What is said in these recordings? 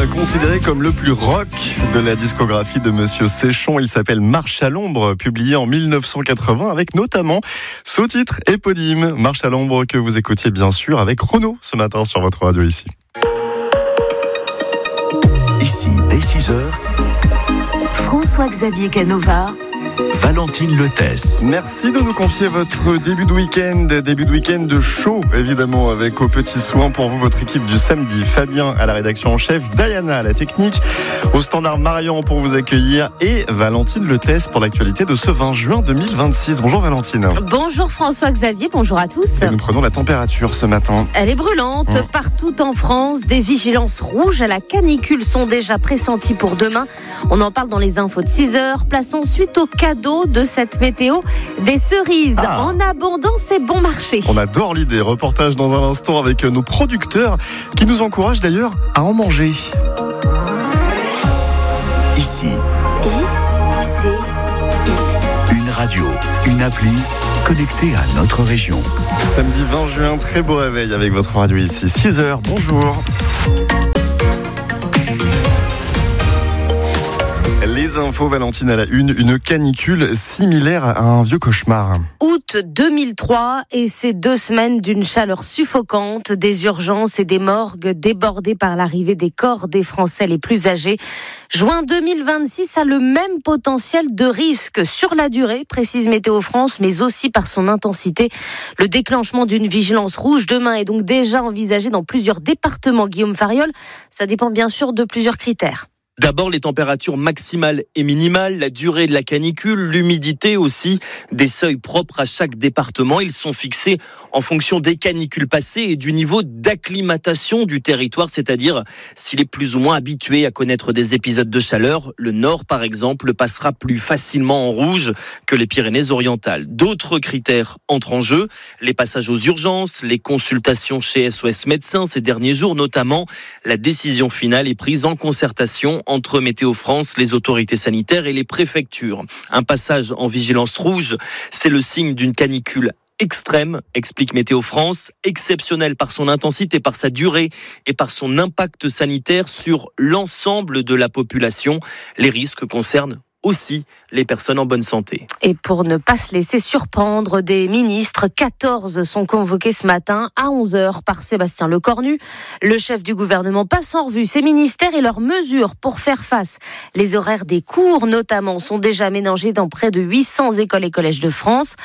considéré comme le plus rock de la discographie de Monsieur Séchon. Il s'appelle Marche à l'ombre, publié en 1980 avec notamment ce titre éponyme, Marche à l'ombre, que vous écoutiez bien sûr avec Renaud ce matin sur votre radio ici. Ici, dès 6h, François-Xavier Canova, Valentine Letès. Merci de nous confier votre début de week-end chaud, évidemment, avec aux petits soins pour vous, votre équipe du samedi. Fabien à la rédaction en chef, Diana à la technique, au standard Marion pour vous accueillir et Valentine Letès pour l'actualité de ce 20 juin 2026. Bonjour Valentine. Bonjour François-Xavier, bonjour à tous. Et nous prenons la température ce matin. Elle est brûlante partout en France. Des vigilances rouges à la canicule sont déjà pressenties pour demain. On en parle dans les infos de 6h. Place ensuite au cadeau de cette météo, des cerises en abondance et bon marché. On adore l'idée. Reportage dans un instant avec nos producteurs qui nous encouragent d'ailleurs à en manger. Ici, une radio, une appli connectée à notre région. Samedi 20 juin, très beau réveil avec votre radio ici. 6h, bonjour. Les infos, Valentine, à la une canicule similaire à un vieux cauchemar. Août 2003 et ces 2 semaines d'une chaleur suffocante, des urgences et des morgues débordées par l'arrivée des corps des Français les plus âgés. Juin 2026 a le même potentiel de risque sur la durée, précise Météo France, mais aussi par son intensité. Le déclenchement d'une vigilance rouge demain est donc déjà envisagé dans plusieurs départements. Guillaume Fariol, ça dépend bien sûr de plusieurs critères. D'abord, les températures maximales et minimales, la durée de la canicule, l'humidité aussi, des seuils propres à chaque département. Ils sont fixés en fonction des canicules passées et du niveau d'acclimatation du territoire, c'est-à-dire s'il est plus ou moins habitué à connaître des épisodes de chaleur. Le Nord, par exemple, passera plus facilement en rouge que les Pyrénées-Orientales. D'autres critères entrent en jeu, les passages aux urgences, les consultations chez SOS Médecins ces derniers jours, notamment. La décision finale est prise en concertation entre Météo France, les autorités sanitaires et les préfectures. Un passage en vigilance rouge, c'est le signe d'une canicule extrême, explique Météo France, exceptionnelle par son intensité, par sa durée et par son impact sanitaire sur l'ensemble de la population. Les risques concernent aussi les personnes en bonne santé. Et pour ne pas se laisser surprendre, des ministres, 14 sont convoqués ce matin à 11h par Sébastien Lecornu. Le chef du gouvernement passe en revue ses ministères et leurs mesures pour faire face. Les horaires des cours, notamment, sont déjà mélangés dans près de 800 écoles et collèges de France.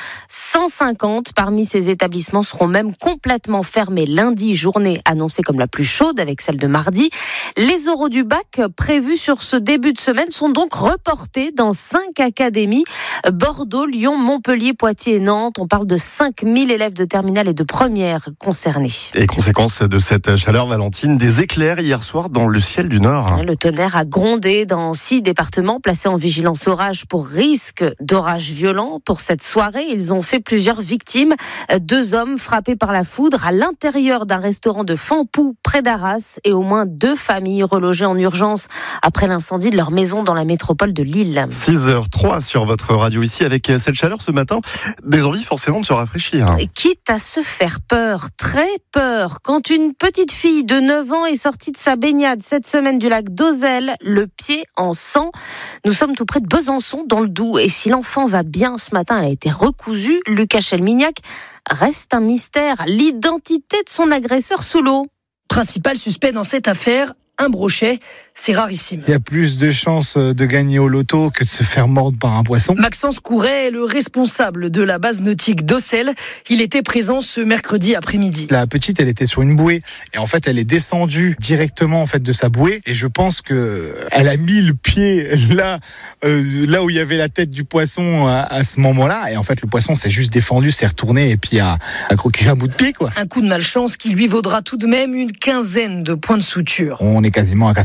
150 parmi ces établissements seront même complètement fermés lundi, journée annoncée comme la plus chaude avec celle de mardi. Les oraux du bac prévus sur ce début de semaine sont donc reportés dans 5 académies, Bordeaux, Lyon, Montpellier, Poitiers et Nantes. On parle de 5000 élèves de terminale et de première concernés. Et conséquence de cette chaleur, Valentine, des éclairs hier soir dans le ciel du Nord. Le tonnerre a grondé dans 6 départements placés en vigilance orage pour risque d'orage violent. Pour cette soirée, ils ont fait plusieurs victimes. 2 hommes frappés par la foudre à l'intérieur d'un restaurant de Fampou près d'Arras et au moins 2 familles relogées en urgence après l'incendie de leur maison dans la métropole de Lille. 6h03 sur votre radio ici avec cette chaleur ce matin, des envies forcément de se rafraîchir. Quitte à se faire peur, très peur, quand une petite fille de 9 ans est sortie de sa baignade cette semaine du lac d'Ozelle, le pied en sang. Nous sommes tout près de Besançon dans le Doubs et si l'enfant va bien ce matin, elle a été recousue. Lucas Chelmignac, reste un mystère, l'identité de son agresseur sous l'eau. Principal suspect dans cette affaire, un brochet, c'est rarissime. Il y a plus de chances de gagner au loto que de se faire mordre par un poisson. Maxence Couret est le responsable de la base nautique d'Ossel. Il était présent ce mercredi après-midi. La petite, elle était sur une bouée et en fait, elle est descendue directement en fait de sa bouée et je pense que elle a mis le pied là où il y avait la tête du poisson à ce moment-là et en fait, le poisson s'est juste défendu, s'est retourné et puis a croqué un bout de pied quoi. Un coup de malchance qui lui vaudra tout de même une 15aine de points de suture. On est quasiment à 80%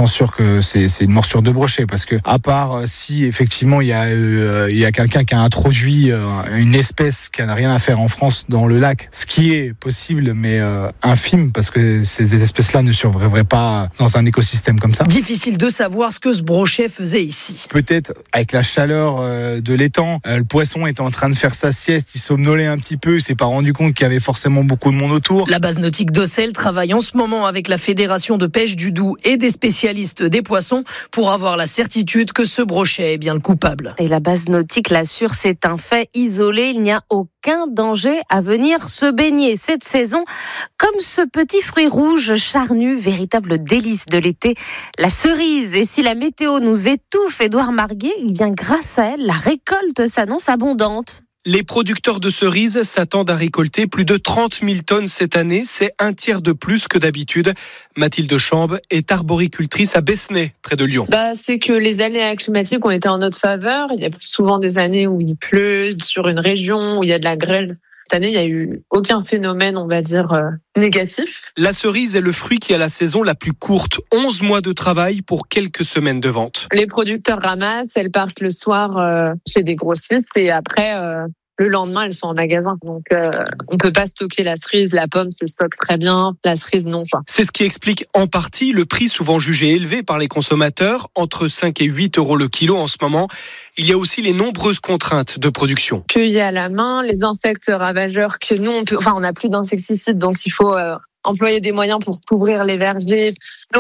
100% sûr que c'est une morsure de brochet, parce que à part si effectivement il y a quelqu'un qui a introduit une espèce qui n'a rien à faire en France dans le lac, ce qui est possible mais infime, parce que ces espèces-là ne survivraient pas dans un écosystème comme ça. Difficile de savoir ce que ce brochet faisait ici. Peut-être avec la chaleur de l'étang, le poisson était en train de faire sa sieste, il somnolait un petit peu, il s'est pas rendu compte qu'il y avait forcément beaucoup de monde autour. La base nautique d'Auxelles travaille en ce moment avec la Fédération de pêche du Doubs et des spécialistes des poissons pour avoir la certitude que ce brochet est bien le coupable. Et la base nautique l'assure, c'est un fait isolé, il n'y a aucun danger à venir se baigner cette saison. Comme ce petit fruit rouge charnu, véritable délice de l'été, la cerise. Et si la météo nous étouffe, Édouard Marguet, eh bien grâce à elle, la récolte s'annonce abondante. Les producteurs de cerises s'attendent à récolter plus de 30 000 tonnes cette année. C'est un tiers de plus que d'habitude. Mathilde Chambe est arboricultrice à Besnay, près de Lyon. C'est que les aléas climatiques ont été en notre faveur. Il y a plus souvent des années où il pleut sur une région, où il y a de la grêle. Cette année, il n'y a eu aucun phénomène, on va dire, négatif. La cerise est le fruit qui a la saison la plus courte. 11 mois de travail pour quelques semaines de vente. Les producteurs ramassent, elles partent le soir chez des grossistes et après, le lendemain, elles sont en magasin. Donc, on ne peut pas stocker la cerise. La pomme se stocke très bien. La cerise, non. C'est ce qui explique en partie le prix souvent jugé élevé par les consommateurs, entre 5 et 8 euros le kilo en ce moment. Il y a aussi les nombreuses contraintes de production. Cueillis à la main, les insectes ravageurs que nous, on n'a plus d'insecticides, donc il faut employer des moyens pour couvrir les vergers.